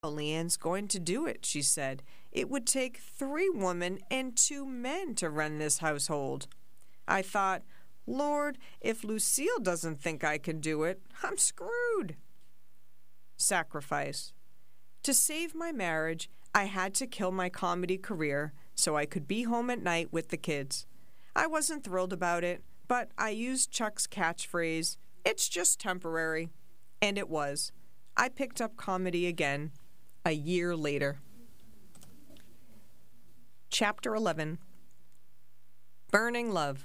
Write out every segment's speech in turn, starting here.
Leanne's going to do it, she said. It would take 3 women and 2 men to run this household. I thought, Lord, if Lucille doesn't think I can do it, I'm screwed. Sacrifice. To save my marriage, I had to kill my comedy career so I could be home at night with the kids. I wasn't thrilled about it, but I used Chuck's catchphrase, "It's just temporary." And it was. I picked up comedy again, a year later. Chapter 11. Burning Love.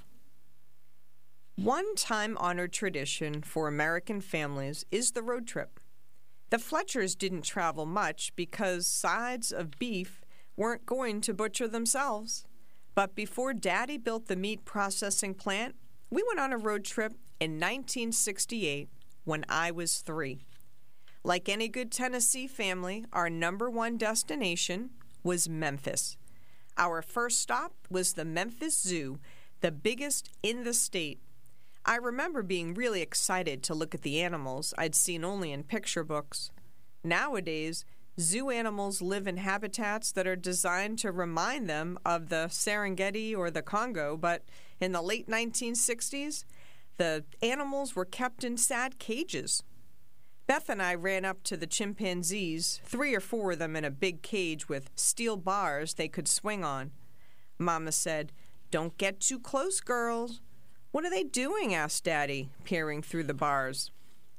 One time-honored tradition for American families is the road trip. The Fletchers didn't travel much because sides of beef weren't going to butcher themselves. But before Daddy built the meat processing plant, we went on a road trip in 1968 when I was 3. Like any good Tennessee family, our number 1 destination was Memphis. Our first stop was the Memphis Zoo, the biggest in the state. I remember being really excited to look at the animals I'd seen only in picture books. Nowadays, zoo animals live in habitats that are designed to remind them of the Serengeti or the Congo, but in the late 1960s, the animals were kept in sad cages. Beth and I ran up to the chimpanzees, 3 or 4 of them in a big cage with steel bars they could swing on. Mama said, "Don't get too close, girls." "What are they doing?" asked Daddy, peering through the bars.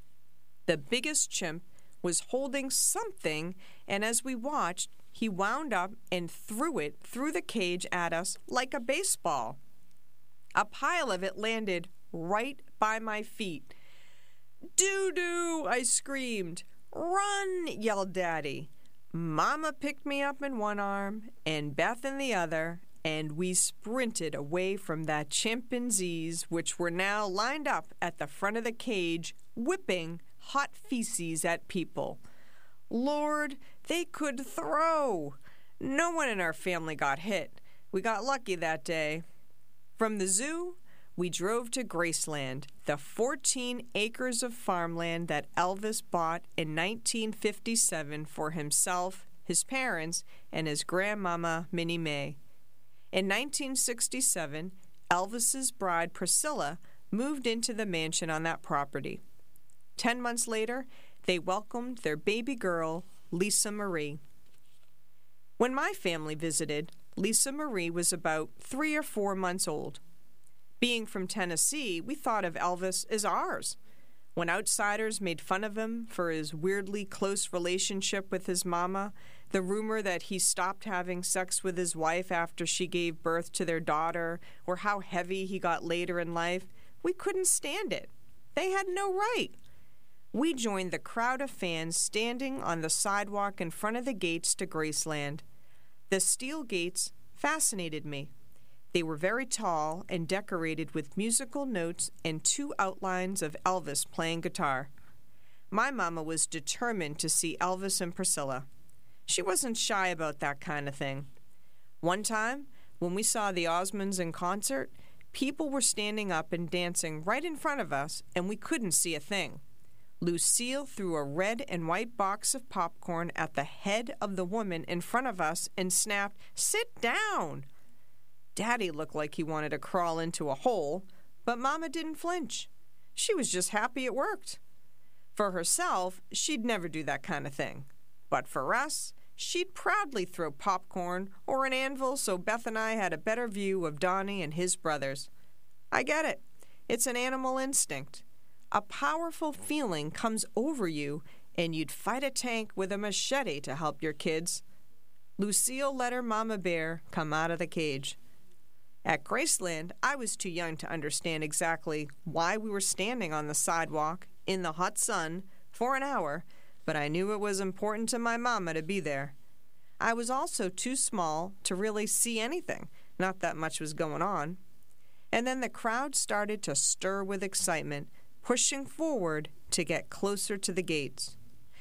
The biggest chimp was holding something, and as we watched, he wound up and threw it through the cage at us like a baseball. A pile of it landed right by my feet. "Doo-doo!" I screamed. "Run!" yelled Daddy. Mama picked me up in one arm and Beth in the other, and we sprinted away from that chimpanzees, which were now lined up at the front of the cage, whipping hot feces at people. Lord, they could throw! No one in our family got hit. We got lucky that day. From the zoo, we drove to Graceland, the 14 acres of farmland that Elvis bought in 1957 for himself, his parents, and his grandmama, Minnie Mae. In 1967, Elvis's bride, Priscilla, moved into the mansion on that property. 10 months later, they welcomed their baby girl, Lisa Marie. When my family visited, Lisa Marie was about 3 or 4 months old. Being from Tennessee, we thought of Elvis as ours. When outsiders made fun of him for his weirdly close relationship with his mama, the rumor that he stopped having sex with his wife after she gave birth to their daughter, or how heavy he got later in life, we couldn't stand it. They had no right. We joined the crowd of fans standing on the sidewalk in front of the gates to Graceland. The steel gates fascinated me. They were very tall and decorated with musical notes and 2 outlines of Elvis playing guitar. My mama was determined to see Elvis and Priscilla. She wasn't shy about that kind of thing. One time, when we saw the Osmonds in concert, people were standing up and dancing right in front of us, and we couldn't see a thing. Lucille threw a red and white box of popcorn at the head of the woman in front of us and snapped, "Sit down!" Daddy looked like he wanted to crawl into a hole, but Mama didn't flinch. She was just happy it worked. For herself, she'd never do that kind of thing. But for us, she'd proudly throw popcorn or an anvil so Beth and I had a better view of Donnie and his brothers. I get it. It's an animal instinct. A powerful feeling comes over you, and you'd fight a tank with a machete to help your kids. Lucille let her mama bear come out of the cage. At Graceland, I was too young to understand exactly why we were standing on the sidewalk in the hot sun for an hour, but I knew it was important to my mama to be there. I was also too small to really see anything. Not that much was going on. And then the crowd started to stir with excitement, pushing forward to get closer to the gates.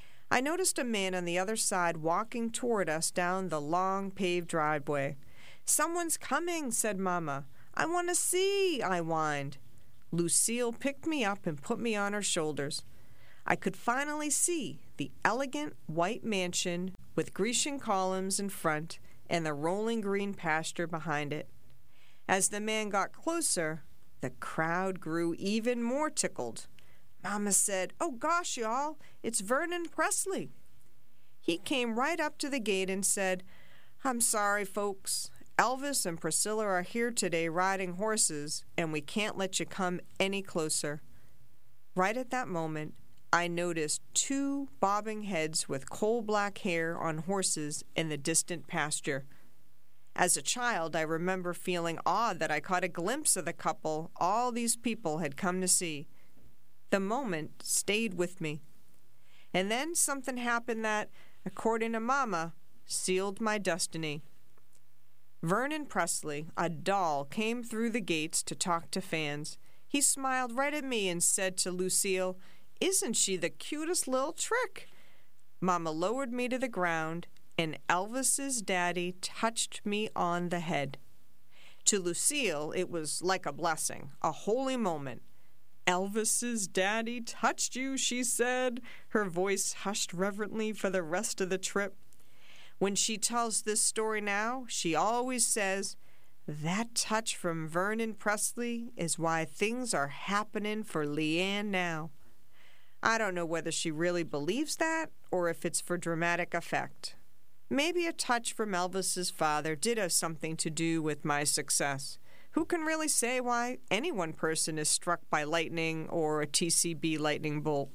I noticed a man on the other side walking toward us down the long paved driveway. "Someone's coming," said Mama. "I want to see," I whined. Lucille picked me up and put me on her shoulders. I could finally see the elegant white mansion with Grecian columns in front and the rolling green pasture behind it. As the man got closer, the crowd grew even more tickled. Mama said, "Oh gosh, y'all, it's Vernon Presley." He came right up to the gate and said, "I'm sorry, folks. Elvis and Priscilla are here today riding horses, and we can't let you come any closer." Right at that moment, I noticed two bobbing heads with coal-black hair on horses in the distant pasture. As a child, I remember feeling awed that I caught a glimpse of the couple all these people had come to see. The moment stayed with me. And then something happened that, according to Mama, sealed my destiny. Vernon Presley, a doll, came through the gates to talk to fans. He smiled right at me and said to Lucille, "Isn't she the cutest little trick?" Mama lowered me to the ground, and Elvis's daddy touched me on the head. To Lucille, it was like a blessing, a holy moment. "Elvis's daddy touched you," she said, her voice hushed reverently for the rest of the trip. When she tells this story now, she always says, "That touch from Vernon Presley is why things are happening for Leanne now." I don't know whether she really believes that or if it's for dramatic effect. Maybe a touch from Elvis's father did have something to do with my success. Who can really say why any one person is struck by lightning or a TCB lightning bolt?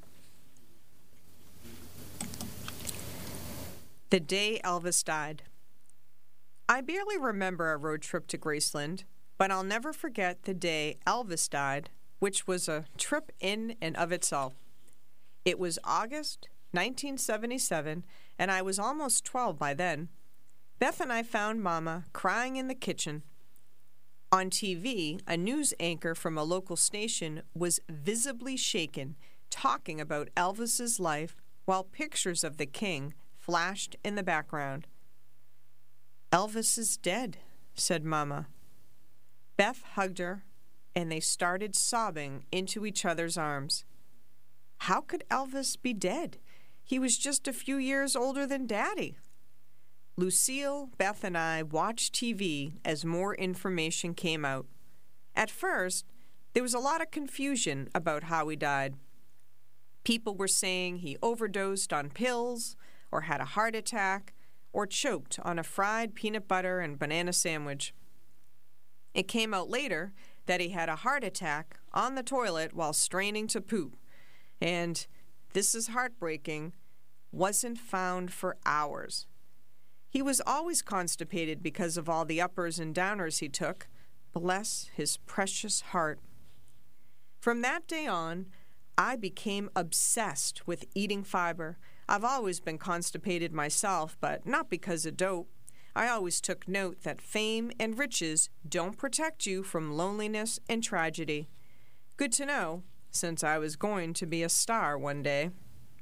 The day Elvis died. I barely remember our road trip to Graceland, but I'll never forget the day Elvis died, which was a trip in and of itself. It was August 1977, and I was almost 12 by then. Beth and I found Mama crying in the kitchen. On TV, a news anchor from a local station was visibly shaken, talking about Elvis's life, while pictures of the king flashed in the background. "Elvis is dead," said Mama. Beth hugged her, and they started sobbing into each other's arms. How could Elvis be dead? He was just a few years older than Daddy. Lucille, Beth, and I watched TV as more information came out. At first, there was a lot of confusion about how he died. People were saying he overdosed on pills, or had a heart attack, or choked on a fried peanut butter and banana sandwich. It came out later that he had a heart attack on the toilet while straining to poop, and, this is heartbreaking, wasn't found for hours. He was always constipated because of all the uppers and downers he took. Bless his precious heart. From that day on, I became obsessed with eating fiber. I've always been constipated myself, but not because of dope. I always took note that fame and riches don't protect you from loneliness and tragedy. Good to know, since I was going to be a star one day.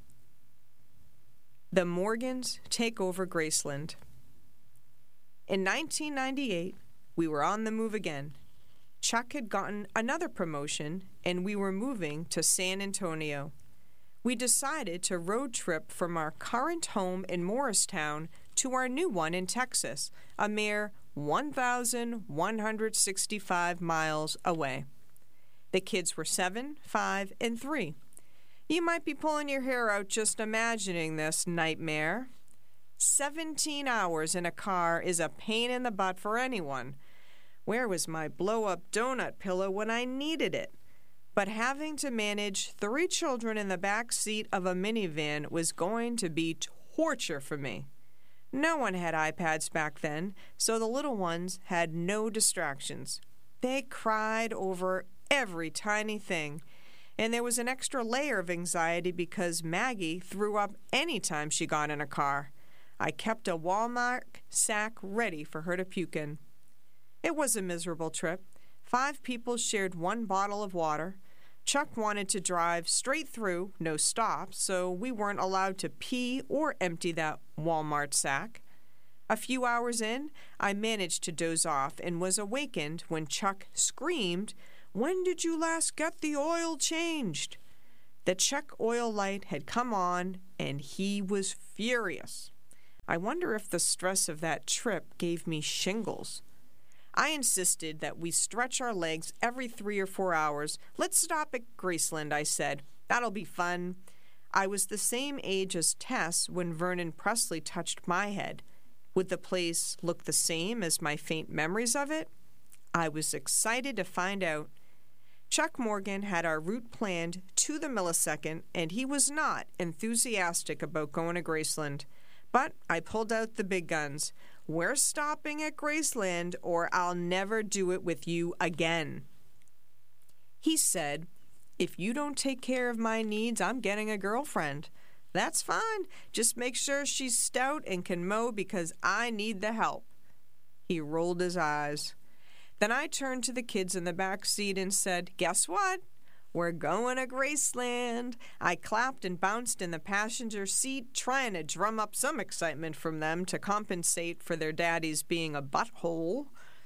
The Morgans take over Graceland. In 1998, we were on the move again. Chuck had gotten another promotion, and we were moving to San Antonio. We decided to road trip from our current home in Morristown to our new one in Texas, a mere 1,165 miles away. The kids were 7, 5, and 3. You might be pulling your hair out just imagining this nightmare. 17 hours in a car is a pain in the butt for anyone. Where was my blow-up donut pillow when I needed it? But having to manage 3 children in the back seat of a minivan was going to be torture for me. No one had iPads back then, so the little ones had no distractions. They cried over every tiny thing, and there was an extra layer of anxiety because Maggie threw up any time she got in a car. I kept a Walmart sack ready for her to puke in. It was a miserable trip. 5 people shared 1 bottle of water. Chuck wanted to drive straight through, no stops, so we weren't allowed to pee or empty that Walmart sack. A few hours in, I managed to doze off and was awakened when Chuck screamed, "When did you last get the oil changed?" The check oil light had come on, and he was furious. I wonder if the stress of that trip gave me shingles. I insisted that we stretch our legs every 3 or 4 hours. Let's stop at Graceland, I said. That'll be fun. I was the same age as Tess when Vernon Presley touched my head. Would the place look the same as my faint memories of it? I was excited to find out. Chuck Morgan had our route planned to the millisecond, and he was not enthusiastic about going to Graceland. But I pulled out the big guns. We're stopping at Graceland, or I'll never do it with you again. He said, if you don't take care of my needs, I'm getting a girlfriend. That's fine. Just make sure she's stout and can mow because I need the help. He rolled his eyes. Then I turned to the kids in the back seat and said, guess what? We're going to Graceland. I clapped and bounced in the passenger seat, trying to drum up some excitement from them to compensate for their daddy's being a butthole.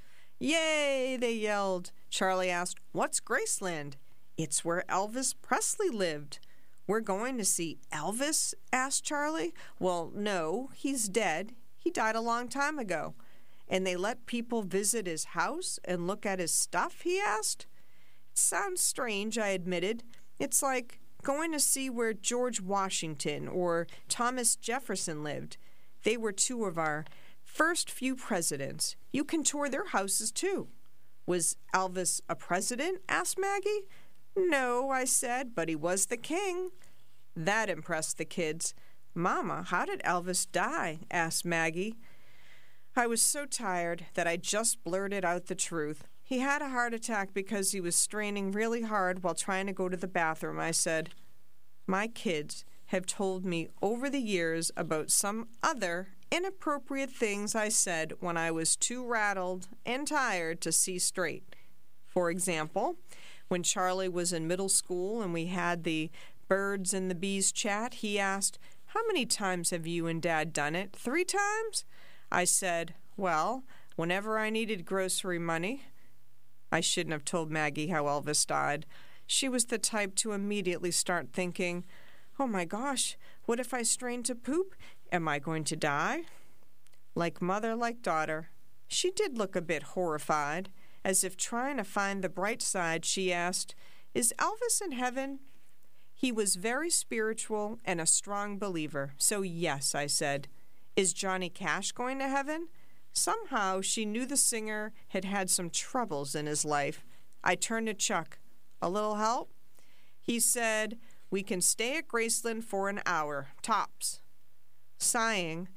Yay, they yelled. Charlie asked, what's Graceland? It's where Elvis Presley lived. We're going to see Elvis? Asked Charlie. Well, no, he's dead. He died a long time ago. And they let people visit his house and look at his stuff, he asked. It sounds strange, I admitted. It's like going to see where George Washington or Thomas Jefferson lived. They were 2 of our first few presidents. You can tour their houses, too. Was Elvis a president? Asked Maggie. No, I said, but he was the king. That impressed the kids. Mama, how did Elvis die? Asked Maggie. I was so tired that I just blurted out the truth. He had a heart attack because he was straining really hard while trying to go to the bathroom, I said. My kids have told me over the years about some other inappropriate things I said when I was too rattled and tired to see straight. For example, when Charlie was in middle school and we had the birds and the bees chat, he asked, how many times have you and Dad done it? 3 times? I said, well, whenever I needed grocery money. I shouldn't have told Maggie how Elvis died. She was the type to immediately start thinking, oh my gosh, what if I strain to poop? Am I going to die? Like mother, like daughter. She did look a bit horrified. As if trying to find the bright side, she asked, is Elvis in heaven? He was very spiritual and a strong believer, so yes, I said. Is Johnny Cash going to heaven? Somehow she knew the singer had had some troubles in his life. I turned to Chuck. A little help? He said, we can stay at Graceland for an hour, tops. Sighing,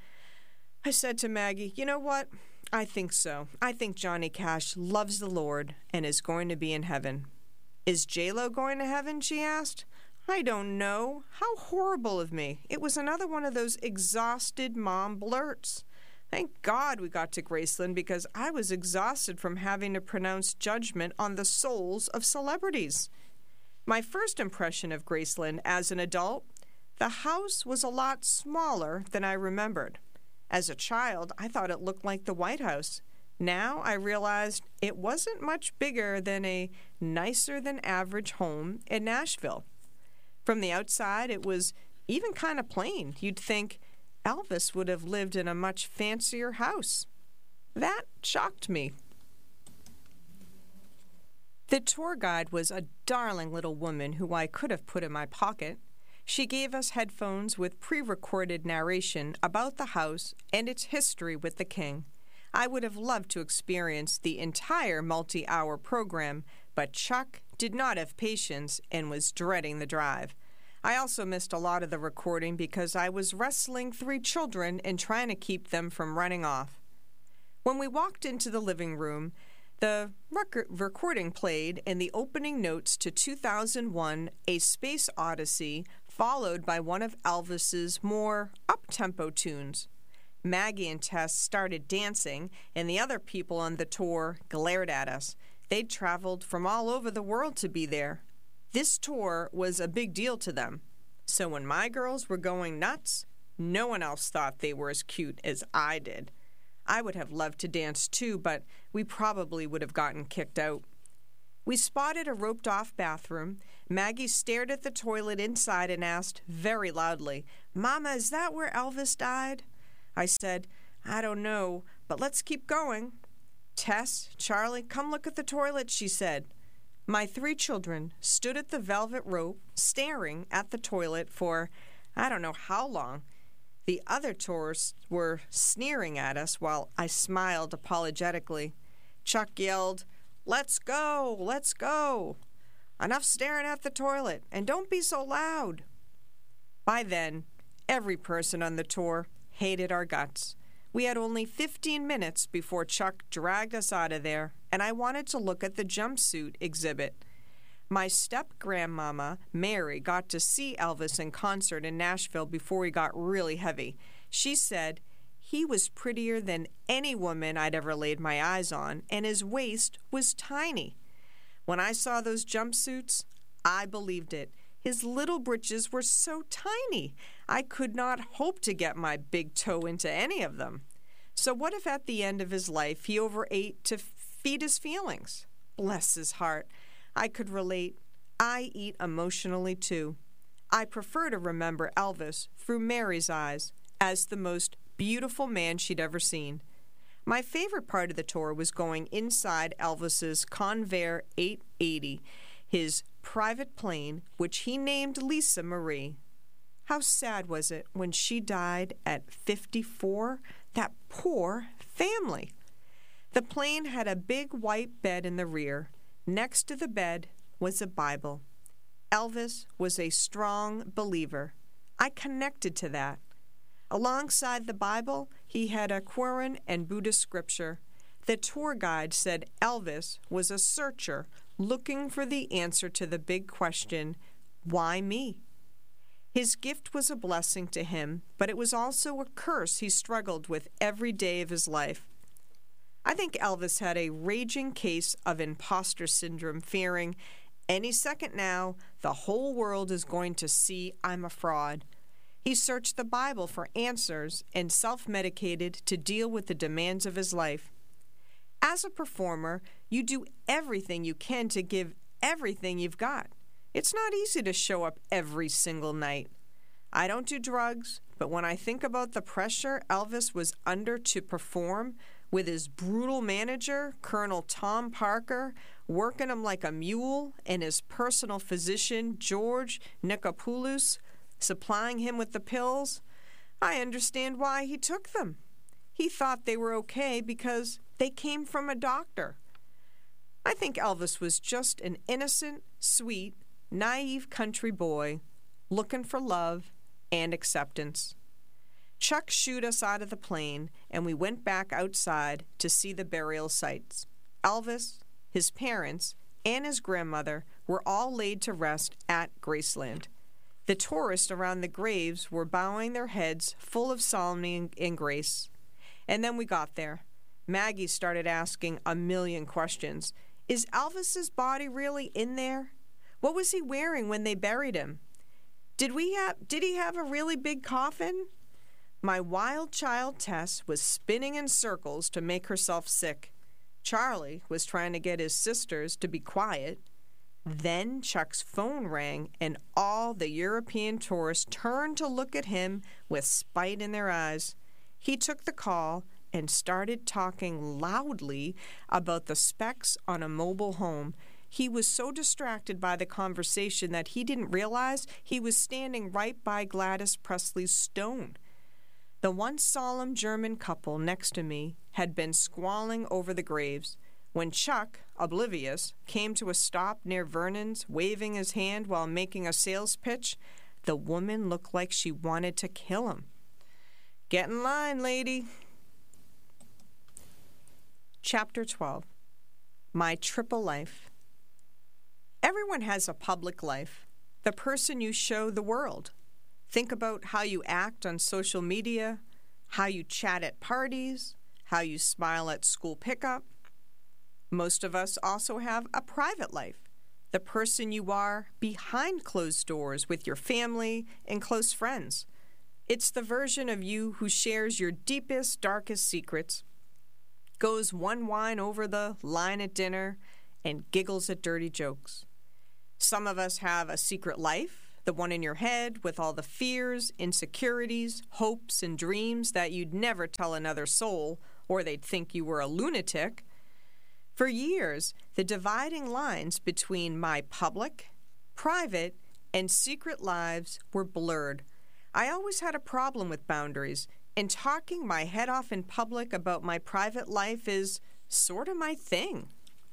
I said to Maggie, you know what? I think so. I think Johnny Cash loves the Lord and is going to be in heaven. Is J-Lo going to heaven? She asked. I don't know. How horrible of me. It was another one of those exhausted mom blurts. Thank God we got to Graceland because I was exhausted from having to pronounce judgment on the souls of celebrities. My first impression of Graceland as an adult, the house was a lot smaller than I remembered. As a child, I thought it looked like the White House. Now I realized it wasn't much bigger than a nicer-than-average home in Nashville. From the outside, it was even kind of plain. You'd think Elvis would have lived in a much fancier house. That shocked me. The tour guide was a darling little woman who I could have put in my pocket. She gave us headphones with pre-recorded narration about the house and its history with the king. I would have loved to experience the entire multi-hour program, but Chuck did not have patience and was dreading the drive. I also missed a lot of the recording because I was wrestling 3 children and trying to keep them from running off. When we walked into the living room, the recording played and the opening notes to 2001, A Space Odyssey, followed by one of Elvis's more up-tempo tunes. Maggie and Tess started dancing, and the other people on the tour glared at us. They'd traveled from all over the world to be there. This tour was a big deal to them. So when my girls were going nuts, no one else thought they were as cute as I did. I would have loved to dance too, but we probably would have gotten kicked out. We spotted a roped-off bathroom. Maggie stared at the toilet inside and asked very loudly, "Mama, is that where Elvis died?" I said, "I don't know, but let's keep going." "Tess, Charlie, come look at the toilet," she said. My 3 children stood at the velvet rope, staring at the toilet for I don't know how long. The other tourists were sneering at us while I smiled apologetically. Chuck yelled, "Let's go, let's go. Enough staring at the toilet, and don't be so loud." By then, every person on the tour hated our guts. We had only 15 minutes before Chuck dragged us out of there, and I wanted to look at the jumpsuit exhibit. My step-grandmama, Mary, got to see Elvis in concert in Nashville before he got really heavy. She said he was prettier than any woman I'd ever laid my eyes on, and his waist was tiny. When I saw those jumpsuits, I believed it. His little britches were so tiny, I could not hope to get my big toe into any of them. So what if at the end of his life he overate to feed his feelings? Bless his heart. I could relate. I eat emotionally too. I prefer to remember Elvis through Mary's eyes as the most beautiful man she'd ever seen. My favorite part of the tour was going inside Elvis's Convair 880, his private plane, which he named Lisa Marie. How sad was it when she died at 54? That poor family. The plane had a big white bed in the rear. Next to the bed was a Bible. Elvis was a strong believer. I connected to that. Alongside the Bible, he had a Quran and Buddhist scripture. The tour guide said Elvis was a searcher looking for the answer to the big question, why me? His gift was a blessing to him, but it was also a curse he struggled with every day of his life. I think Elvis had a raging case of imposter syndrome, fearing any second now the whole world is going to see I'm a fraud. He searched the Bible for answers and self-medicated to deal with the demands of his life. As a performer, you do everything you can to give everything you've got. It's not easy to show up every single night. I don't do drugs, but when I think about the pressure Elvis was under to perform, with his brutal manager, Colonel Tom Parker, working him like a mule, and his personal physician, George Nikopoulos, supplying him with the pills, I understand why he took them. He thought they were okay because they came from a doctor. I think Elvis was just an innocent, sweet, naive country boy looking for love and acceptance. Chuck shooed us out of the plane, and we went back outside to see the burial sites. Elvis, his parents, and his grandmother were all laid to rest at Graceland. The tourists around the graves were bowing their heads full of solemnity and grace. And then we got there. Maggie started asking a million questions. Is Elvis's body really in there? What was he wearing when they buried him? Did he have a really big coffin? My wild child Tess was spinning in circles to make herself sick. Charlie was trying to get his sisters to be quiet. Then Chuck's phone rang, and all the European tourists turned to look at him with spite in their eyes. He took the call and started talking loudly about the specs on a mobile home. He was so distracted by the conversation that he didn't realize he was standing right by Gladys Presley's stone. The once solemn German couple next to me had been squalling over the graves. When Chuck, oblivious, came to a stop near Vernon's, waving his hand while making a sales pitch, the woman looked like she wanted to kill him. Get in line, lady. Chapter 12. My Triple Life. Everyone has a public life, the person you show the world. Think about how you act on social media, how you chat at parties, how you smile at school pickup. Most of us also have a private life, the person you are behind closed doors with your family and close friends. It's the version of you who shares your deepest, darkest secrets, goes one wine over the line at dinner, and giggles at dirty jokes. Some of us have a secret life, the one in your head with all the fears, insecurities, hopes, and dreams that you'd never tell another soul, or they'd think you were a lunatic. For years, the dividing lines between my public, private, and secret lives were blurred. I always had a problem with boundaries, and talking my head off in public about my private life is sort of my thing.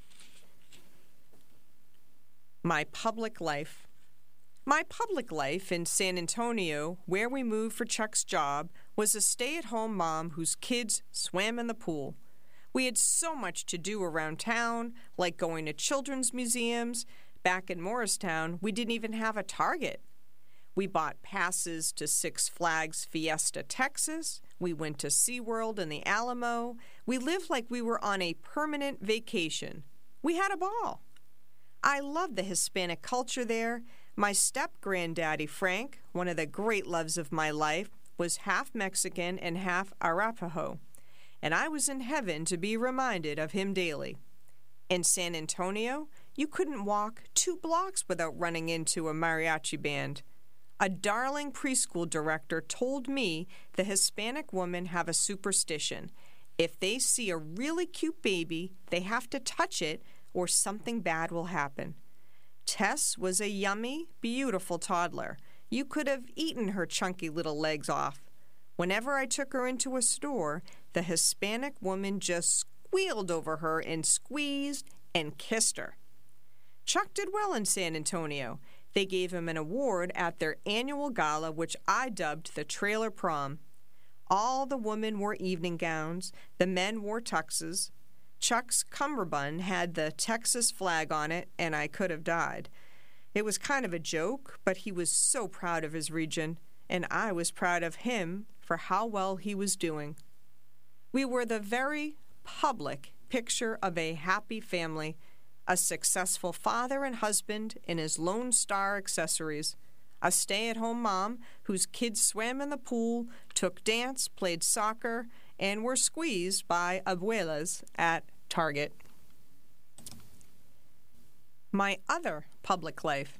My public life. My public life in San Antonio, where we moved for Chuck's job, was a stay-at-home mom whose kids swam in the pool. We had so much to do around town, like going to children's museums. Back in Morristown, we didn't even have a Target. We bought passes to Six Flags Fiesta, Texas. We went to SeaWorld and the Alamo. We lived like we were on a permanent vacation. We had a ball. I loved the Hispanic culture there. My step-granddaddy, Frank, one of the great loves of my life, was half Mexican and half Arapaho, and I was in heaven to be reminded of him daily. In San Antonio, you couldn't walk 2 blocks without running into a mariachi band. A darling preschool director told me the Hispanic women have a superstition. If they see a really cute baby, they have to touch it or something bad will happen. Tess was a yummy, beautiful toddler. You could have eaten her chunky little legs off. Whenever I took her into a store, the Hispanic woman just squealed over her and squeezed and kissed her. Chuck did well in San Antonio. They gave him an award at their annual gala, which I dubbed the Trailer Prom. All the women wore evening gowns. The men wore tuxes. Chuck's cummerbund had the Texas flag on it, and I could have died. It was kind of a joke, but he was so proud of his region, and I was proud of him for how well he was doing. We were the very public picture of a happy family, a successful father and husband in his Lone Star accessories, a stay-at-home mom whose kids swam in the pool, took dance, played soccer, and were squeezed by abuelas at Target. My other public life.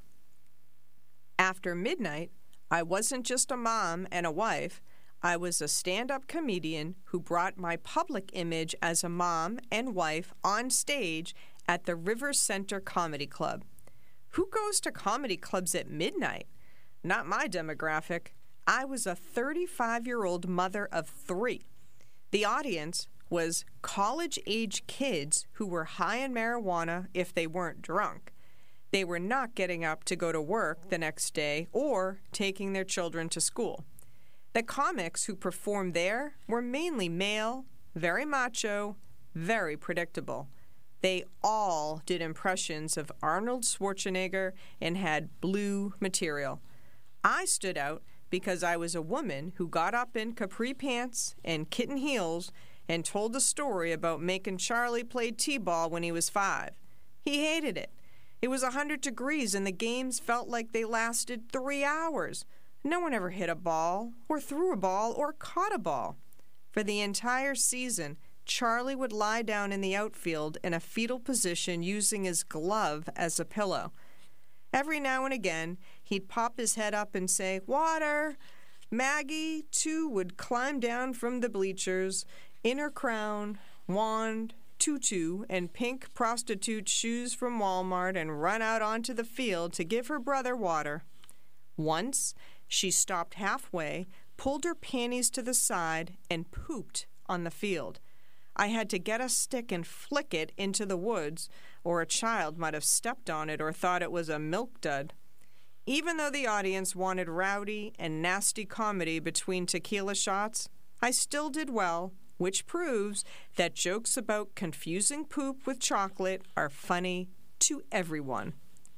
After midnight, I wasn't just a mom and a wife. I was a stand-up comedian who brought my public image as a mom and wife on stage at the River Center Comedy Club. Who goes to comedy clubs at midnight? Not my demographic. I was a 35-year-old mother of 3. The audience was college-age kids who were high on marijuana if they weren't drunk. They were not getting up to go to work the next day or taking their children to school. The comics who performed there were mainly male, very macho, very predictable. They all did impressions of Arnold Schwarzenegger and had blue material. I stood out because I was a woman who got up in capri pants and kitten heels and told a story about making Charlie play t-ball when he was 5. He hated it. It was 100 degrees and the games felt like they lasted 3 hours. No one ever hit a ball or threw a ball or caught a ball. For the entire season, Charlie would lie down in the outfield in a fetal position using his glove as a pillow. Every now and again, he'd pop his head up and say, "Water!" Maggie, too, would climb down from the bleachers in her crown, wand, tutu, and pink prostitute shoes from Walmart and run out onto the field to give her brother water. Once, she stopped halfway, pulled her panties to the side, and pooped on the field. I had to get a stick and flick it into the woods, or a child might have stepped on it or thought it was a milk dud. Even though the audience wanted rowdy and nasty comedy between tequila shots, I still did well, which proves that jokes about confusing poop with chocolate are funny to everyone.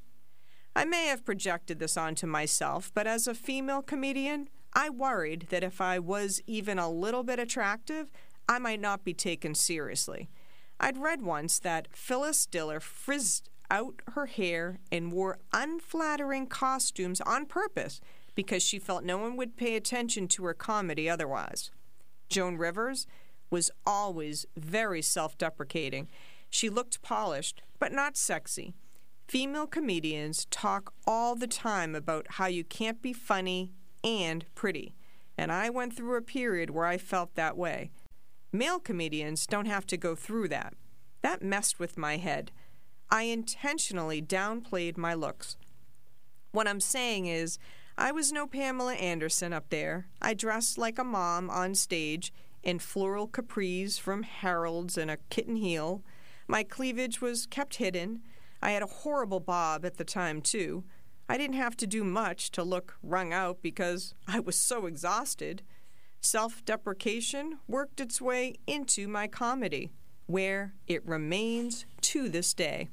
I may have projected this onto myself, but as a female comedian, I worried that if I was even a little bit attractive, I might not be taken seriously. I'd read once that Phyllis Diller frizzed out her hair and wore unflattering costumes on purpose because she felt no one would pay attention to her comedy otherwise. Joan Rivers was always very self-deprecating. She looked polished, but not sexy. Female comedians talk all the time about how you can't be funny and pretty, and I went through a period where I felt that way. Male comedians don't have to go through that. That messed with my head. I intentionally downplayed my looks. What I'm saying is, I was no Pamela Anderson up there. I dressed like a mom on stage in floral capris from Harold's and a kitten heel. My cleavage was kept hidden. I had a horrible bob at the time, too. I didn't have to do much to look wrung out because I was so exhausted. Self-deprecation worked its way into my comedy, where it remains to this day.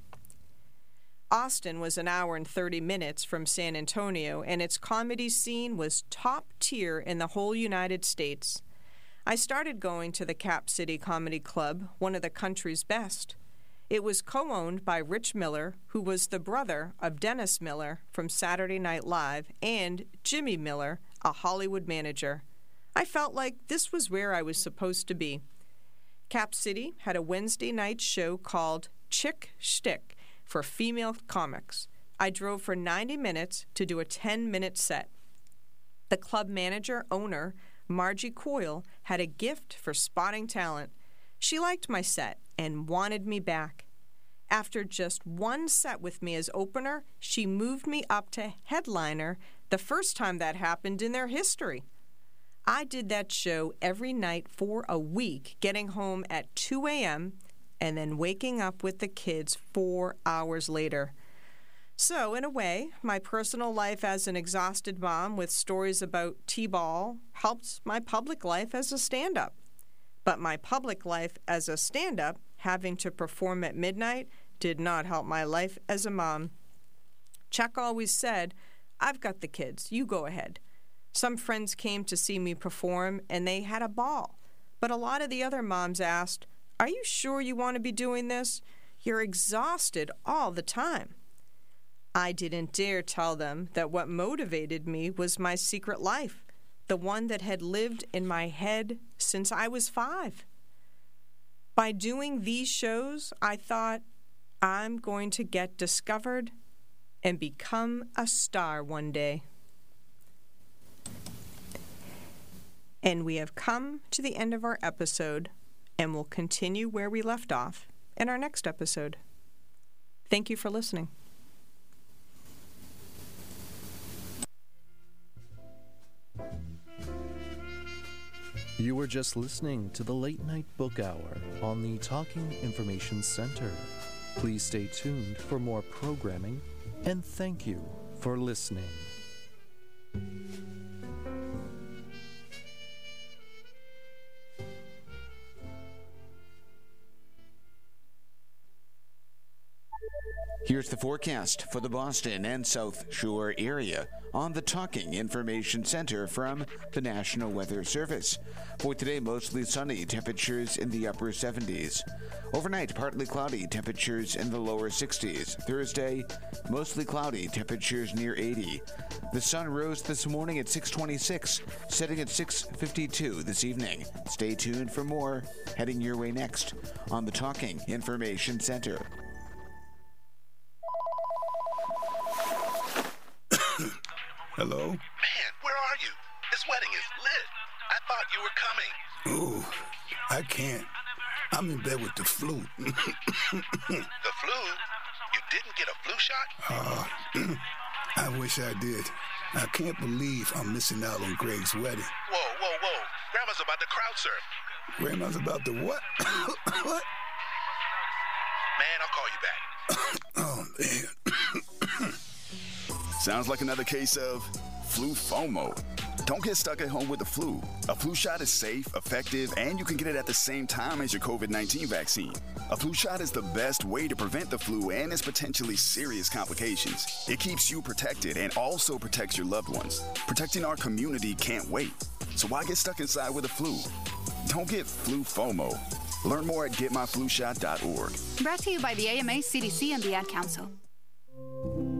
Austin was an hour and 30 minutes from San Antonio, and its comedy scene was top tier in the whole United States. I started going to the Cap City Comedy Club, one of the country's best. It was co-owned by Rich Miller, who was the brother of Dennis Miller from Saturday Night Live, and Jimmy Miller, a Hollywood manager. I felt like this was where I was supposed to be. Cap City had a Wednesday night show called Chick Shtick for female comics. I drove for 90 minutes to do a 10-minute set. The club owner, Margie Coyle, had a gift for spotting talent. She liked my set and wanted me back. After just one set with me as opener, she moved me up to headliner, the first time that happened in their history. I did that show every night for a week, getting home at 2 a.m. and then waking up with the kids 4 hours later. So, in a way, my personal life as an exhausted mom with stories about T-ball helped my public life as a stand-up. But my public life as a stand-up, having to perform at midnight, did not help my life as a mom. Chuck always said, "I've got the kids, you go ahead." Some friends came to see me perform, and they had a ball. But a lot of the other moms asked, "Are you sure you want to be doing this? You're exhausted all the time." I didn't dare tell them that what motivated me was my secret life, the one that had lived in my head since I was 5. By doing these shows, I thought, I'm going to get discovered and become a star one day. And we have come to the end of our episode, and we'll continue where we left off in our next episode. Thank you for listening. You were just listening to the Late Night Book Hour on the Talking Information Center. Please stay tuned for more programming, and thank you for listening. Here's the forecast for the Boston and South Shore area on the Talking Information Center from the National Weather Service. For today, mostly sunny, temperatures in the upper 70s. Overnight, partly cloudy, temperatures in the lower 60s. Thursday, mostly cloudy, temperatures near 80. The sun rose this morning at 6:26, setting at 6:52 this evening. Stay tuned for more, heading your way next on the Talking Information Center. Hello? Man, where are you? This wedding is lit. I thought you were coming. Ooh, I can't. I'm in bed with the flu. The flu? You didn't get a flu shot? I wish I did. I can't believe I'm missing out on Greg's wedding. Whoa. Grandma's about to crowd surf. Grandma's about to what? What? Man, I'll call you back. Oh, man. Sounds like another case of flu FOMO. Don't get stuck at home with the flu. A flu shot is safe, effective, and you can get it at the same time as your COVID-19 vaccine. A flu shot is the best way to prevent the flu and its potentially serious complications. It keeps you protected and also protects your loved ones. Protecting our community can't wait. So why get stuck inside with the flu? Don't get flu FOMO. Learn more at getmyflushot.org. Brought to you by the AMA, CDC, and the Ad Council.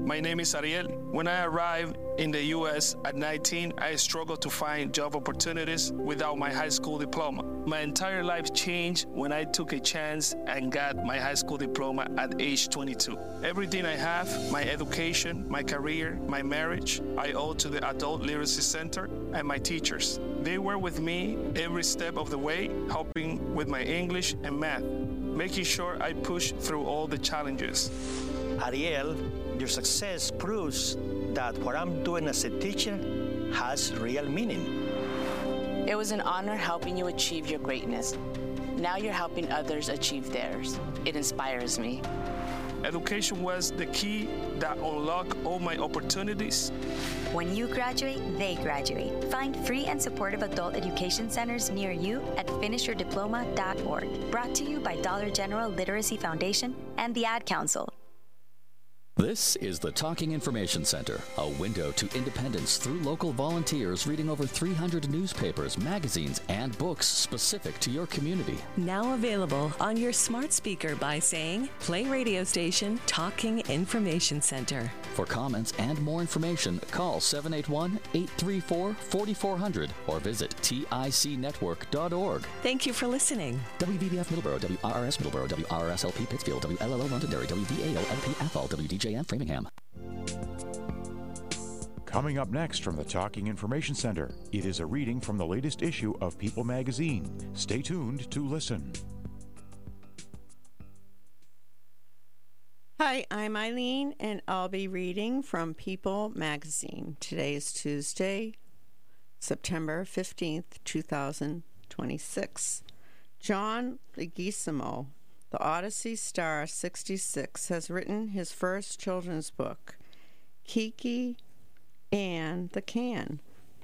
My name is Ariel. When I arrived in the U.S. at 19, I struggled to find job opportunities without my high school diploma. My entire life changed when I took a chance and got my high school diploma at age 22. Everything I have, my education, my career, my marriage, I owe to the Adult Literacy Center and my teachers. They were with me every step of the way, helping with my English and math, making sure I push through all the challenges. Ariel, your success proves that what I'm doing as a teacher has real meaning. It was an honor helping you achieve your greatness. Now you're helping others achieve theirs. It inspires me. Education was the key that unlocked all my opportunities. When you graduate, they graduate. Find free and supportive adult education centers near you at finishyourdiploma.org. Brought to you by Dollar General Literacy Foundation and the Ad Council. This is the Talking Information Center, a window to independence through local volunteers reading over 300 newspapers, magazines, and books specific to your community. Now available on your smart speaker by saying, play radio station Talking Information Center. For comments and more information, call 781-834-4400 or visit ticnetwork.org. Thank you for listening. WVBF Middleborough, WRRS Middleborough, WRSLP Pittsfield, WLLO Londonderry, WVAO-LP Athol, WDJM Framingham. Coming up next from the Talking Information Center, it is a reading from the latest issue of People magazine. Stay tuned to listen. Hi, I'm Eileen, and I'll be reading from People magazine. Today is Tuesday, September 15th, 2026. John Leguizamo, the Odyssey Star 66, has written his first children's book, Kiki and the Can.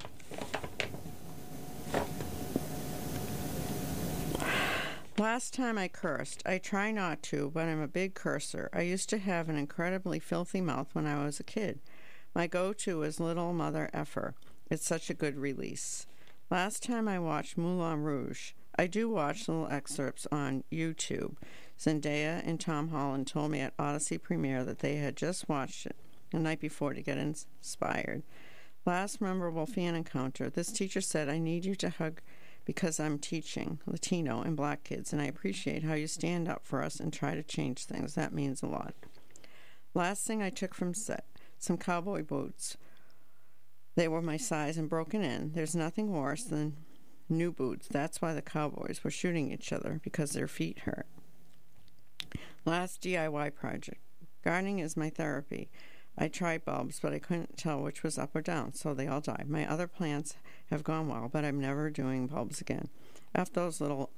Last time I cursed. I try not to, but I'm a big curser. I used to have an incredibly filthy mouth when I was a kid. My go-to is Little Mother Effer. It's such a good release. Last time I watched Moulin Rouge. I do watch little excerpts on YouTube. Zendaya and Tom Holland told me at Odyssey premiere that they had just watched it the night before to get inspired. Last memorable fan encounter. This teacher said, I need you to hug because I'm teaching Latino and Black kids, and I appreciate how you stand up for us and try to change things. That means a lot. Last thing I took from set, some cowboy boots. They were my size and broken in. There's nothing worse than new boots. That's why the cowboys were shooting each other, because their feet hurt. Last DIY project. Gardening is my therapy. I tried bulbs, but I couldn't tell which was up or down, so they all died. My other plants have gone well, but I'm never doing bulbs again. After those little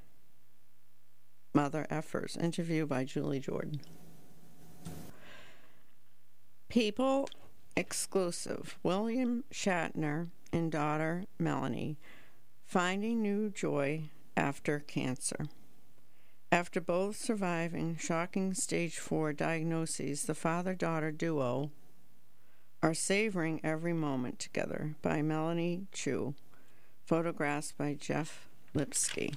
mother effers. Interview by Julie Jordan. People exclusive. William Shatner and daughter Melanie finding new joy after cancer. After both surviving shocking stage 4 diagnoses, the father-daughter duo are savoring every moment together by Melanie Chu. Photographs by Jeff Lipsky.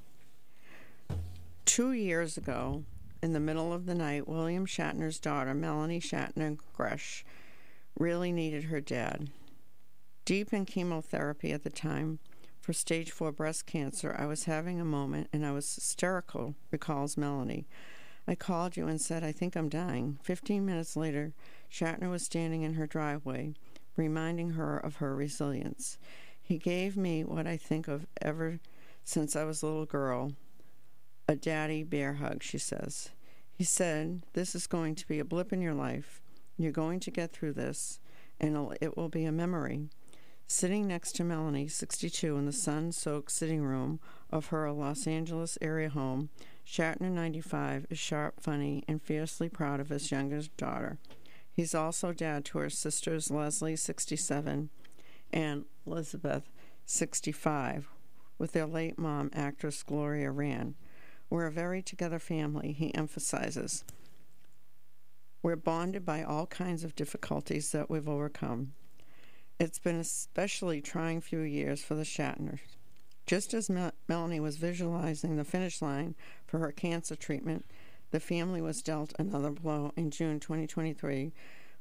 2 years ago, in the middle of the night, William Shatner's daughter, Melanie Shatner Gresh, really needed her dad. Deep in chemotherapy at the time, for stage 4 breast cancer, I was having a moment and I was hysterical, recalls Melanie. I called you and said, I think I'm dying. 15 minutes later, Shatner was standing in her driveway, reminding her of her resilience. He gave me what I think of ever since I was a little girl, a daddy bear hug, she says. He said, this is going to be a blip in your life. You're going to get through this, and it will be a memory. Sitting next to Melanie, 62, in the sun-soaked sitting room of her Los Angeles area home, Shatner, 95, is sharp, funny, and fiercely proud of his youngest daughter. He's also dad to her sisters Leslie, 67, and Elizabeth, 65, with their late mom, actress Gloria Rand. We're a very together family, he emphasizes. We're bonded by all kinds of difficulties that we've overcome. It's been an especially trying few years for the Shatners. Just as Melanie was visualizing the finish line for her cancer treatment, the family was dealt another blow in June 2023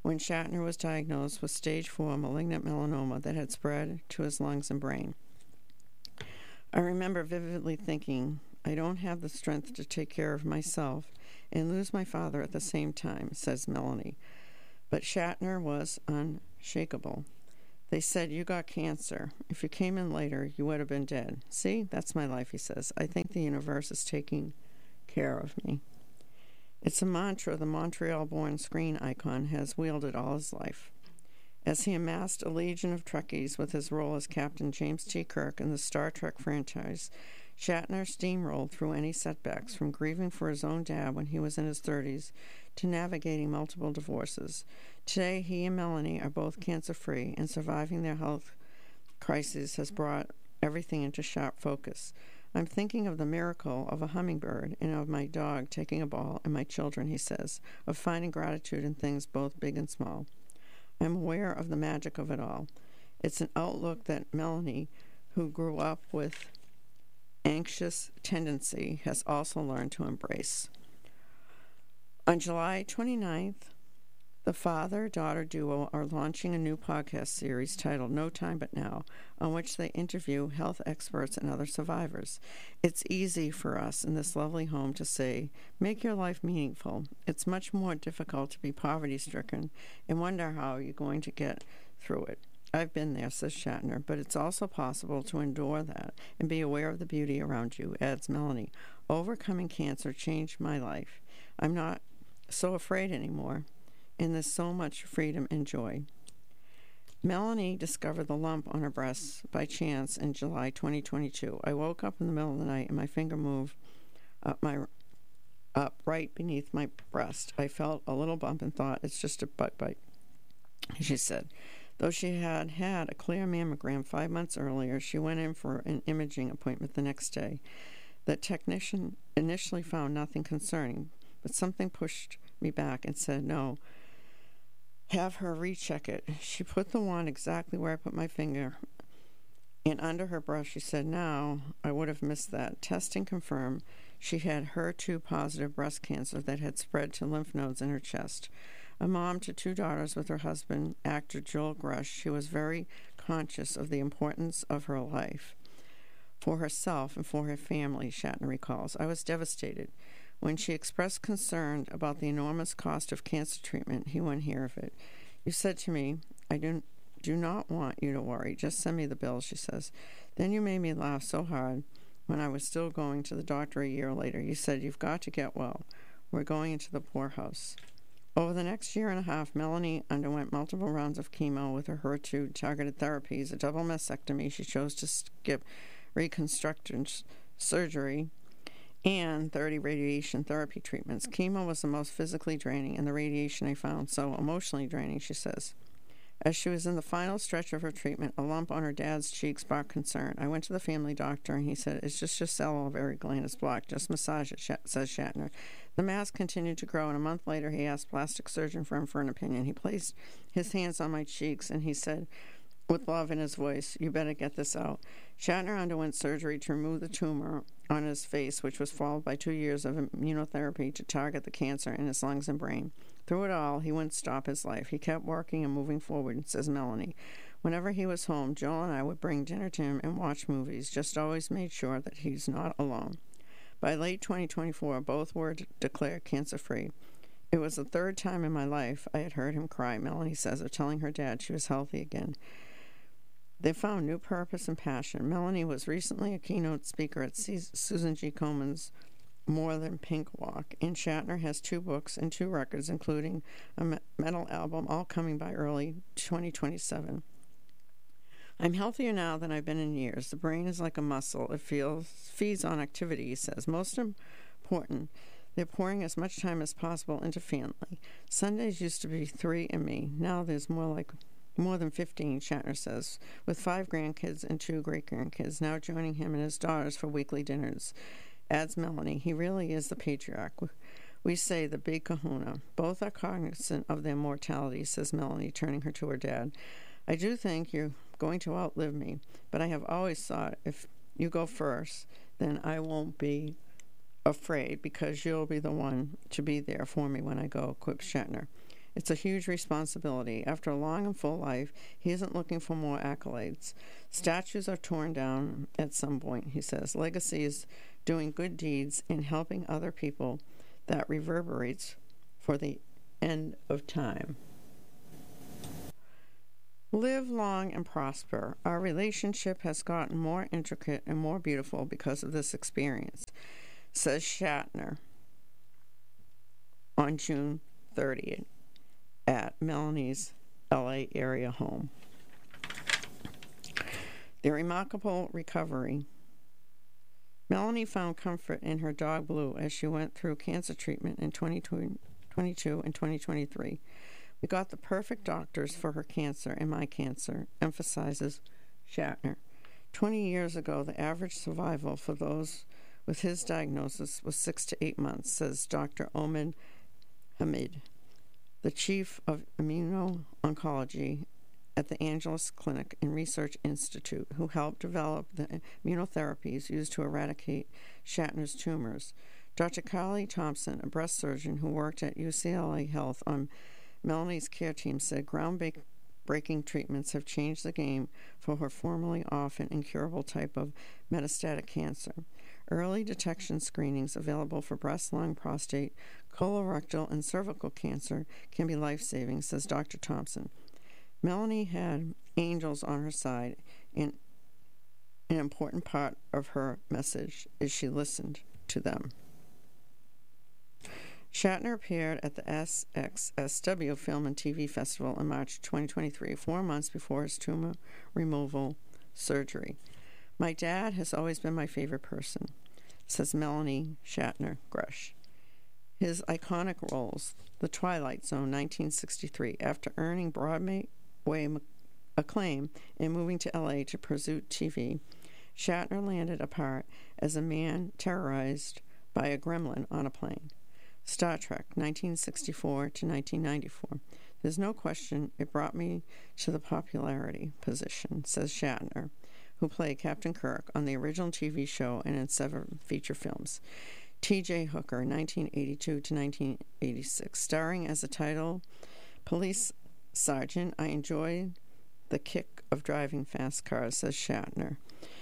when Shatner was diagnosed with stage 4 malignant melanoma that had spread to his lungs and brain. I remember vividly thinking, I don't have the strength to take care of myself and lose my father at the same time, says Melanie. But Shatner was unshakable. They said, you got cancer. If you came in later, you would have been dead. See, that's my life, he says. I think the universe is taking care of me. It's a mantra the Montreal-born screen icon has wielded all his life. As he amassed a legion of Trekkies with his role as Captain James T. Kirk in the Star Trek franchise, Shatner steamrolled through any setbacks, from grieving for his own dad when he was in his 30s to navigating multiple divorces. Today, he and Melanie are both cancer-free, and surviving their health crisis has brought everything into sharp focus. I'm thinking of the miracle of a hummingbird and of my dog taking a ball and my children, he says, of finding gratitude in things both big and small. I'm aware of the magic of it all. It's an outlook that Melanie, who grew up with anxious tendency, has also learned to embrace. On July 29th, the father-daughter duo are launching a new podcast series titled No Time But Now, on which they interview health experts and other survivors. It's easy for us in this lovely home to say, make your life meaningful. It's much more difficult to be poverty-stricken and wonder how you're going to get through it. I've been there, says Shatner, but it's also possible to endure that and be aware of the beauty around you, adds Melanie. Overcoming cancer changed my life. I'm not so afraid anymore, and there's so much freedom and joy. Melanie discovered the lump on her breast by chance in July 2022. I woke up in the middle of the night and my finger moved up right beneath my breast. I felt a little bump and thought, it's just a bug bite, she said. Though she had had a clear mammogram 5 months earlier, she went in for an imaging appointment the next day. The technician initially found nothing concerning, but something pushed me back and said, no, have her recheck it. She put the wand exactly where I put my finger, and under her breath she said, now I would have missed that. Testing confirmed she had HER2-positive breast cancer that had spread to lymph nodes in her chest. A mom to 2 daughters with her husband, actor Joel Grush, she was very conscious of the importance of her life for herself and for her family, Shatner recalls. I was devastated. When she expressed concern about the enormous cost of cancer treatment, he wouldn't hear of it. You said to me, I do not want you to worry. Just send me the bill, she says. Then you made me laugh so hard when I was still going to the doctor a year later. You said, you've got to get well. We're going into the poorhouse. Over the next year and a half, Melanie underwent multiple rounds of chemo with her HER2-targeted therapies, a double mastectomy. She chose to skip reconstruction surgery, and 30 radiation therapy treatments. Chemo was the most physically draining, and the radiation I found so emotionally draining, she says. As she was in the final stretch of her treatment, a lump on her dad's cheek sparked concern. I went to the family doctor, and he said, it's just your salivary gland is blocked. Just massage it, says Shatner. The mass continued to grow, and a month later, he asked plastic surgeon friend for an opinion. He placed his hands on my cheeks, and he said, with love in his voice, you better get this out. Shatner underwent surgery to remove the tumor on his face, which was followed by 2 years of immunotherapy to target the cancer in his lungs and brain. Through it all, he wouldn't stop his life. He kept working and moving forward, says Melanie. Whenever he was home, Joel and I would bring dinner to him and watch movies, just always made sure that he's not alone. By late 2024, both were declared cancer-free. It was the 3rd time in my life I had heard him cry, Melanie says, of telling her dad she was healthy again. They found new purpose and passion. Melanie was recently a keynote speaker at Susan G. Komen's More Than Pink Walk, and Shatner has 2 books and 2 records, including a metal album, all coming by early 2027. I'm healthier now than I've been in years. The brain is like a muscle. It feeds on activity, he says. Most important, they're pouring as much time as possible into family. Sundays used to be 3 and me. Now there's more than 15, Shatner says, with 5 grandkids and 2 great-grandkids now joining him and his daughters for weekly dinners. Adds Melanie, he really is the patriarch. We say the big kahuna. Both are cognizant of their mortality, says Melanie, turning her to her dad. I do think you're going to outlive me, but I have always thought if you go first, then I won't be afraid because you'll be the one to be there for me when I go, quips Shatner. It's a huge responsibility. After a long and full life, he isn't looking for more accolades. Statues are torn down at some point, he says. Legacy is doing good deeds and helping other people that reverberates for the end of time. Live long and prosper. Our relationship has gotten more intricate and more beautiful because of this experience, says Shatner on June 30th at Melanie's LA area home. The remarkable recovery. Melanie found comfort in her dog Blue as she went through cancer treatment in 2022 and 2023. We got the perfect doctors for her cancer and my cancer, emphasizes Shatner. 20 years ago, the average survival for those with his diagnosis was 6 to 8 months, says Dr. Omid Hamid, the chief of immuno-oncology at the Angeles Clinic and Research Institute, who helped develop the immunotherapies used to eradicate Shatner's tumors. Dr. Carly Thompson, a breast surgeon who worked at UCLA Health on Melanie's care team, said groundbreaking treatments have changed the game for her formerly often incurable type of metastatic cancer. Early detection screenings available for breast, lung, prostate, colorectal, and cervical cancer can be life-saving, says Dr. Thompson. Melanie had angels on her side, and an important part of her message is she listened to them. Shatner appeared at the SXSW Film and TV Festival in March 2023, 4 months before his tumor removal surgery. My dad has always been my favorite person, says Melanie Shatner Grush. His iconic roles, The Twilight Zone, 1963, after earning Broadway acclaim and moving to LA to pursue TV, Shatner landed a part as a man terrorized by a gremlin on a plane. Star Trek, 1964 to 1994. There's no question it brought me to the popularity position, says Shatner, who played Captain Kirk on the original TV show and in 7 feature films. T.J. Hooker, 1982 to 1986. Starring as a title police sergeant, I enjoyed the kick of driving fast cars, says Shatner.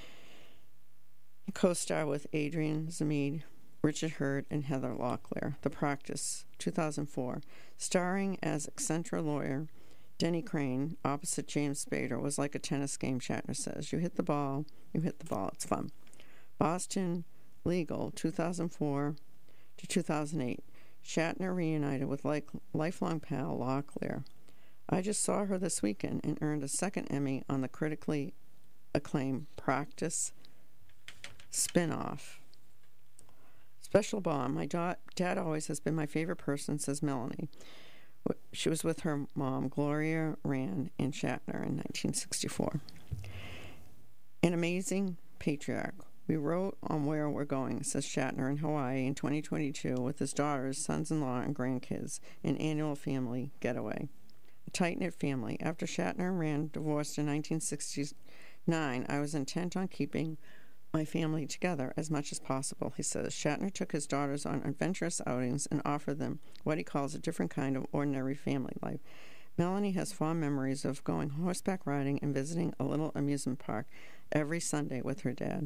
He co-starred with Adrian Zamid, Richard Hurd, and Heather Locklear. The Practice, 2004. Starring as eccentric lawyer Denny Crane opposite James Spader was like a tennis game, Shatner says. You hit the ball, it's fun. Boston Legal, 2004 to 2008. Shatner reunited with lifelong pal Locklear. I just saw her this weekend and earned a second Emmy on the critically acclaimed Practice spin-off. Special Bomb. My dad always has been my favorite person, says Melanie. She was with her mom, Gloria Rand, and Shatner in 1964. An amazing patriarch. We wrote on where we're going, says Shatner, in Hawaii in 2022 with his daughters, sons-in-law, and grandkids, an annual family getaway. A tight-knit family. After Shatner and Rand divorced in 1969, I was intent on keeping my family together as much as possible, he says. Shatner took his daughters on adventurous outings and offered them what he calls a different kind of ordinary family life. Melanie has fond memories of going horseback riding and visiting a little amusement park every Sunday with her dad.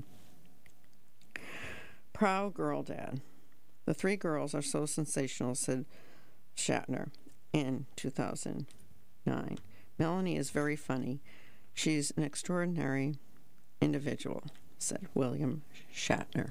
Proud girl dad. The 3 girls are so sensational, said Shatner in 2009. Melanie is very funny. She's an extraordinary individual, said William Shatner.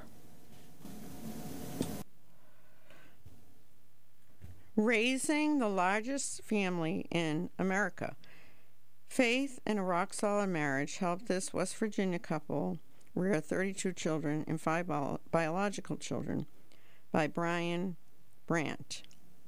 Raising the largest family in America. Faith and a rock-solid marriage helped this West Virginia couple rear 32 children and 5 biological children by Brian Brandt.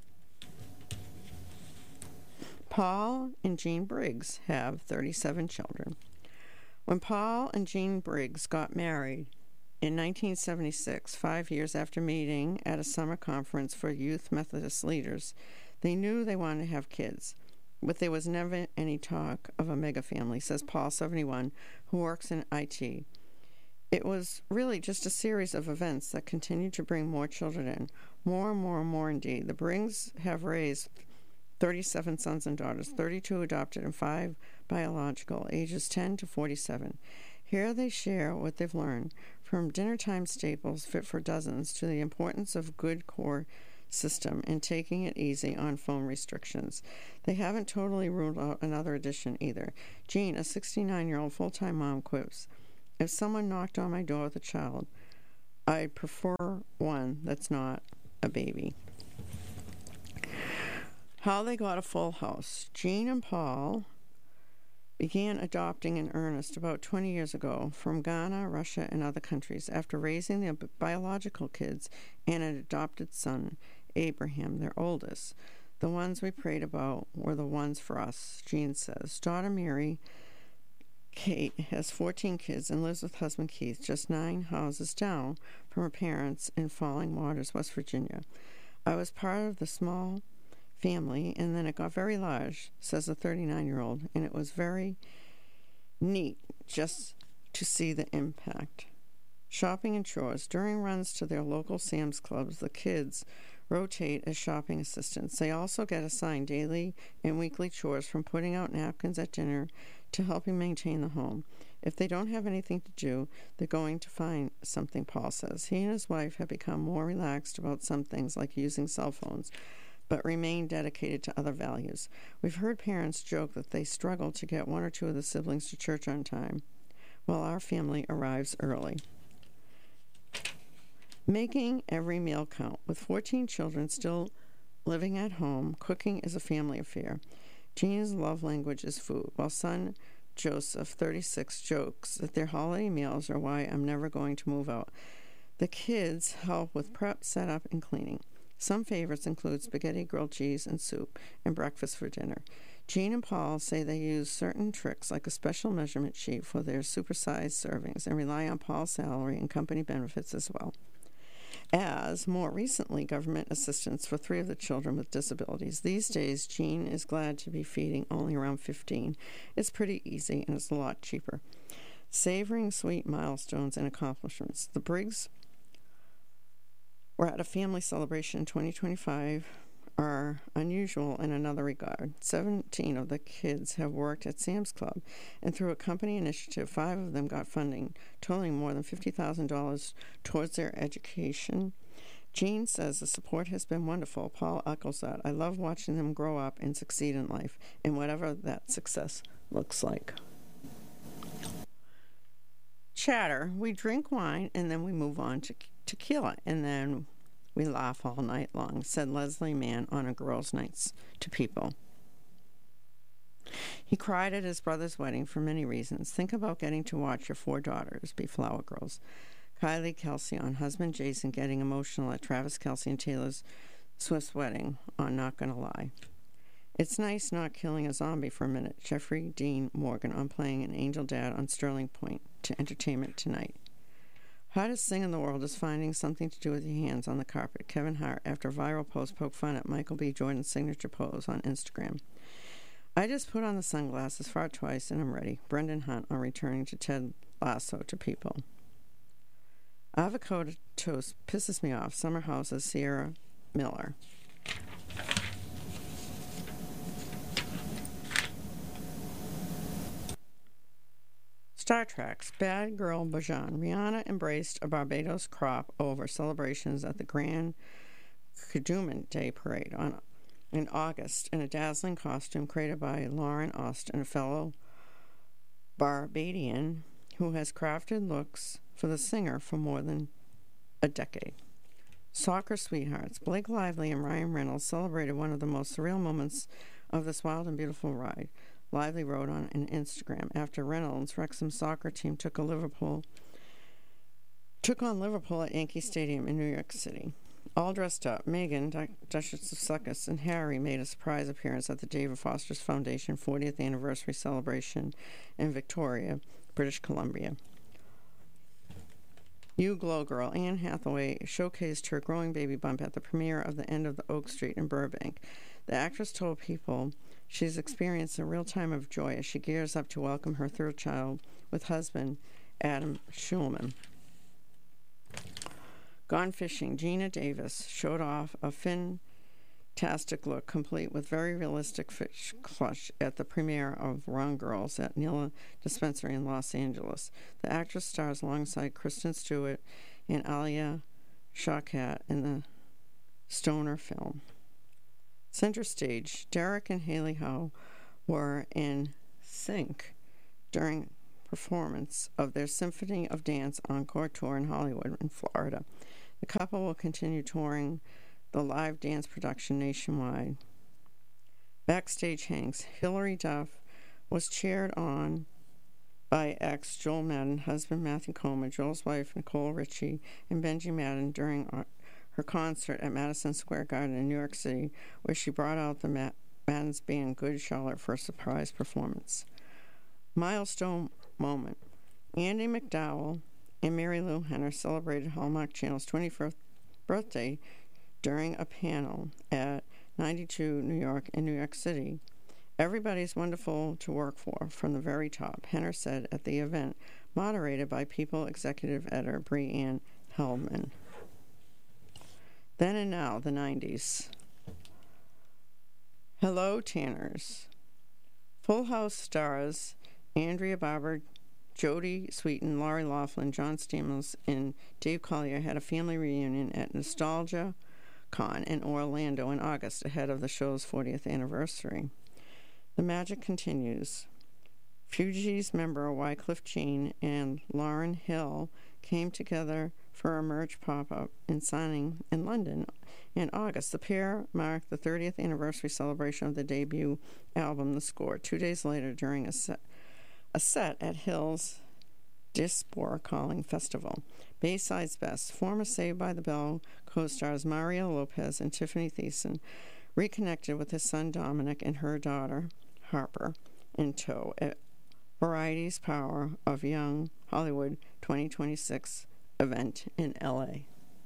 Paul and Jean Briggs have 37 children. When Paul and Jean Briggs got married in 1976, 5 years after meeting at a summer conference for youth Methodist leaders, they knew they wanted to have kids, but there was never any talk of a mega family, says Paul, 71, who works in IT. It was really just a series of events that continued to bring more children in, more and more and more indeed. The Briggs have raised 37 sons and daughters, 32 adopted and 5 biological, ages 10 to 47. Here they share what they've learned, from dinnertime staples fit for dozens to the importance of good core system and taking it easy on phone restrictions. They haven't totally ruled out another edition either. Jean, a 69-year-old full-time mom, quips, "If someone knocked on my door with a child, I'd prefer one that's not a baby." How they got a full house. Jean and Paul began adopting in earnest about 20 years ago from Ghana, Russia, and other countries after raising their biological kids and an adopted son, Abraham, their oldest. The ones we prayed about were the ones for us, Jean says. Daughter Mary Kate has 14 kids and lives with husband Keith just 9 houses down from her parents in Falling Waters, West Virginia. "I was part of the small family, and then it got very large," says the 39-year-old, "and it was very neat just to see the impact." Shopping and chores. During runs to their local Sam's Clubs, the kids rotate as shopping assistants. They also get assigned daily and weekly chores, from putting out napkins at dinner to helping maintain the home. If they don't have anything to do, they're going to find something, Paul says. He and his wife have become more relaxed about some things, like using cell phones, but remain dedicated to other values. We've heard parents joke that they struggle to get 1 or 2 of the siblings to church on time, while our family arrives early. Making every meal count. With 14 children still living at home, cooking is a family affair. Jean's love language is food, while son Joseph, 36, jokes that their holiday meals are why I'm never going to move out. The kids help with prep, setup, and cleaning. Some favorites include spaghetti, grilled cheese, and soup, and breakfast for dinner. Jean and Paul say they use certain tricks, like a special measurement sheet for their supersized servings, and rely on Paul's salary and company benefits as well. As, more recently, government assistance for 3 of the children with disabilities. These days, Jean is glad to be feeding only around 15. It's pretty easy, and it's a lot cheaper. Savoring sweet milestones and accomplishments. The Briggs were at a family celebration in 2025 are unusual in another regard. 17 of the kids have worked at Sam's Club, and through a company initiative, 5 of them got funding, totaling more than $50,000 towards their education. Jean says the support has been wonderful. Paul echoes that. "I love watching them grow up and succeed in life, and whatever that success looks like." Chatter. We drink wine, and then we move on to tequila, and then we laugh all night long, said Leslie Mann on a girls' nights to People. He cried at his brother's wedding for many reasons. Think about getting to watch your 4 daughters be flower girls. Kylie Kelsey on husband Jason getting emotional at Travis Kelce and Taylor Swift's wedding on Not Gonna Lie. It's nice not killing a zombie for a minute. Jeffrey Dean Morgan on playing an angel dad on Sterling Point to Entertainment Tonight. Hottest thing in the world is finding something to do with your hands on the carpet. Kevin Hart, after a viral post, poked fun at Michael B. Jordan's signature pose on Instagram. I just put on the sunglasses, fart twice, and I'm ready. Brendan Hunt on returning to Ted Lasso to People. Avocado toast pisses me off. Summer House's Sierra Miller. Star Trek's Bad Girl Bajan. Rihanna embraced a Barbados crop over celebrations at the Grand Kadooment Day Parade in August in a dazzling costume created by Lauren Austin, a fellow Barbadian who has crafted looks for the singer for more than a decade. Soccer sweethearts. Blake Lively and Ryan Reynolds celebrated one of the most surreal moments of this wild and beautiful ride. Lively wrote on an Instagram after Reynolds' Wrexham soccer team took on Liverpool at Yankee Stadium in New York City. All dressed up, Meghan, Duchess of Sussex, and Harry made a surprise appearance at the David Foster Foundation 40th anniversary celebration in Victoria, British Columbia. You Glow Girl. Anne Hathaway showcased her growing baby bump at the premiere of The End of the Oak Street in Burbank. The actress told People she's experienced a real time of joy as she gears up to welcome her 3rd child with husband Adam Schulman. Gone fishing. Gina Davis showed off a fin fantastic look, complete with very realistic fish clutch at the premiere of Wrong Girls at Nila Dispensary in Los Angeles. The actress stars alongside Kristen Stewart and Alia Shawkat in the stoner film. Center stage, Derek and Haley Howe were in sync during performance of their Symphony of Dance encore tour in Hollywood in Florida. The couple will continue touring the live dance production nationwide. Backstage hangs, Hilary Duff was cheered on by ex Joel Madden, husband Matthew Coma, Joel's wife Nicole Richie, and Benji Madden during her concert at Madison Square Garden in New York City, where she brought out the Madden's band Good Charlotte for a surprise performance. Milestone moment. Andy McDowell and Mary Lou Henner celebrated Hallmark Channel's 21st birthday during a panel at 92 New York in New York City. Everybody's wonderful to work for, from the very top, Henner said at the event, moderated by People executive editor Brie Ann Hellman. Then and now, the 90s. Hello, Tanners. Full House stars Andrea Barber, Jodie Sweetin, Lori Loughlin, John Stamos, and Dave Collier had a family reunion at Nostalgia Con in Orlando in August, ahead of the show's 40th anniversary. The magic continues. Fugees member Wycliffe Jean and Lauryn Hill came together for a merch pop-up and signing in London in August. The pair marked the 30th anniversary celebration of the debut album, The Score, 2 days later during a set at Hill's Diaspora Calling Festival. Bayside's Best, former Saved by the Bell co-stars Mario Lopez and Tiffany Thiessen reconnected with his son Dominic and her daughter Harper in tow at Variety's Power of Young Hollywood 2026 event in LA.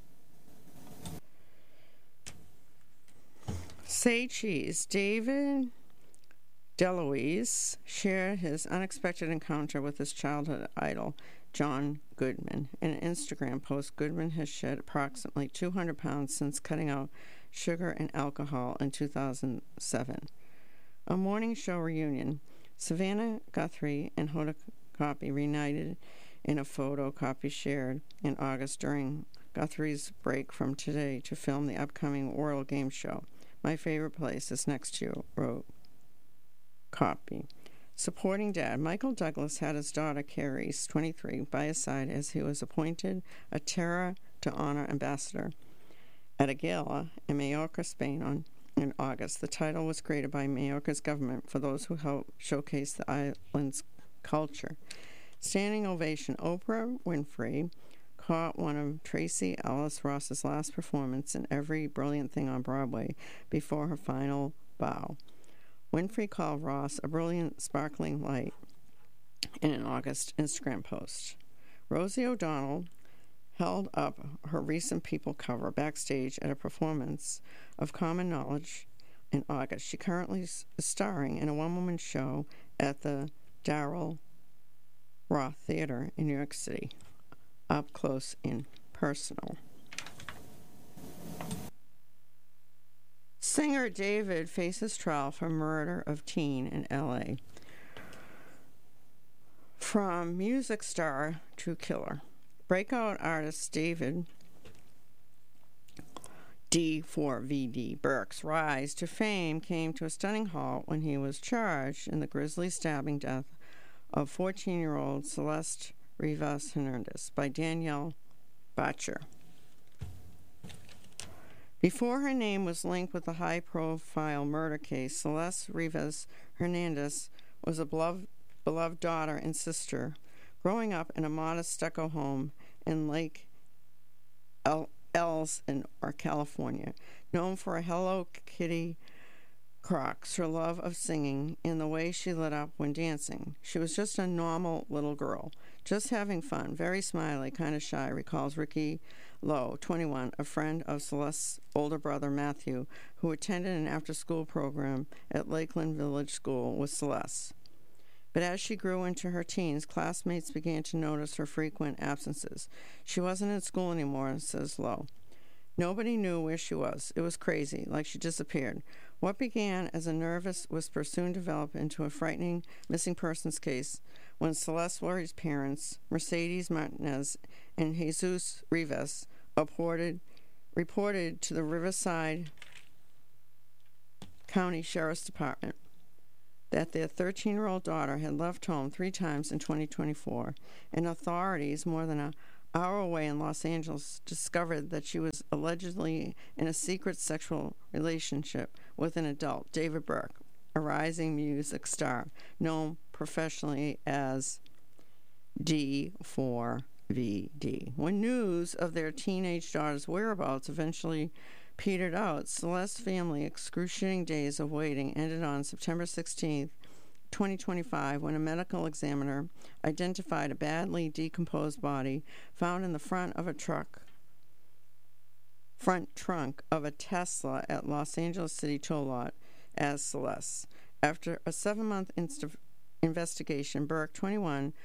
Say Cheese. David DeLuise shared his unexpected encounter with his childhood idol, John Goodman. In an Instagram post, Goodman has shed approximately 200 pounds since cutting out sugar and alcohol in 2007. A morning show reunion. Savannah Guthrie and Hoda Kotb reunited in a photo Kotb shared in August during Guthrie's break from Today to film the upcoming World Game Show. My favorite place is next to you, wrote Kotb. Supporting dad, Michael Douglas had his daughter, Carrie, 23, by his side as he was appointed a Terra to Honor ambassador at a gala in Mallorca, Spain in August. The title was created by Mallorca's government for those who help showcase the island's culture. Standing ovation. Oprah Winfrey caught one of Tracy Ellis Ross's last performance in Every Brilliant Thing on Broadway before her final bow. Winfrey called Ross a brilliant, sparkling light in an August Instagram post. Rosie O'Donnell held up her recent People cover backstage at a performance of Common Knowledge in August. She currently is starring in a one-woman show at the Darrell Roth Theater in New York City. Up close and personal. Singer David faces trial for murder of teen in L.A. From music star to killer. Breakout artist David D4VD Burke's rise to fame came to a stunning halt when he was charged in the grisly stabbing death of 14-year-old Celeste Rivas Hernandez by Danielle Botcher. Before her name was linked with the high-profile murder case, Celeste Rivas Hernandez was a beloved daughter and sister, growing up in a modest stucco home in Lake Els in California, known for a Hello Kitty Crocs, her love of singing, and the way she lit up when dancing. She was just a normal little girl, just having fun, very smiley, kind of shy, recalls Ricky Lowe, 21, a friend of Celeste's older brother Matthew, who attended an after-school program at Lakeland Village School with Celeste. But as she grew into her teens, classmates began to notice her frequent absences. She wasn't in school anymore, says Lowe. Nobody knew where she was. It was crazy, like she disappeared. What began as a nervous whisper soon developed into a frightening missing persons case when Celeste Lori's parents, Mercedes Martinez and Jesus Rivas, reported to the Riverside County Sheriff's Department that their 13-year-old daughter had left home 3 times in 2024, and authorities more than an hour away in Los Angeles discovered that she was allegedly in a secret sexual relationship with an adult, David Burke, a rising music star known professionally as D4VD. When news of their teenage daughter's whereabouts eventually petered out, Celeste's family excruciating days of waiting ended on September 16th, 2025, when a medical examiner identified a badly decomposed body found in the front trunk of a Tesla at Los Angeles City toll lot as Celeste. After a 7-month investigation, Burke, 21,